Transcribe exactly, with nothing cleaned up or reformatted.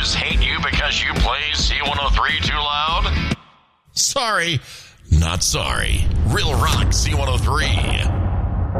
neighbors hate you because you play C one oh three too loud? Sorry, not sorry. Real Rock C one oh three.